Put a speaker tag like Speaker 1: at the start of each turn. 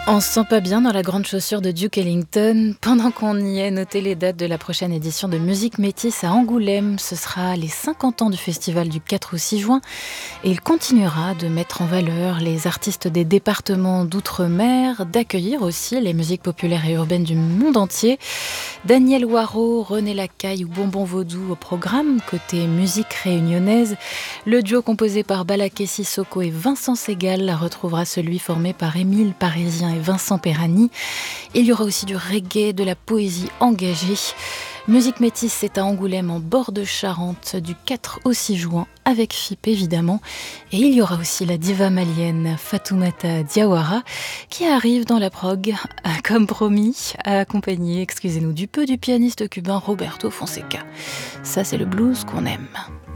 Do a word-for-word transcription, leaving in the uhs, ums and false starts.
Speaker 1: On se sent pas bien dans la grande chaussure de Duke Ellington. Pendant qu'on y est, notez les dates de la prochaine édition de Musique Métis à Angoulême. Ce sera les cinquante ans du festival du quatre au six juin. Et il continuera de mettre en valeur les artistes des départements d'outre-mer, d'accueillir aussi les musiques populaires et urbaines du monde entier. Daniel Waro, René Lacaille ou Bonbon Vaudou au programme. Côté musique réunionnaise, le duo composé par Balaké Sissoko et Vincent Segal retrouvera celui formé par Émile Parisien et Vincent Perani. Il y aura aussi du reggae, de la poésie engagée. Musique Métis, c'est à Angoulême en bord de Charente du quatre au six juin avec F I P évidemment. Et il y aura aussi la diva malienne Fatoumata Diawara qui arrive dans la prog, comme promis, accompagnée, excusez-nous, du peu du pianiste cubain Roberto Fonseca. Ça, c'est le blues qu'on aime.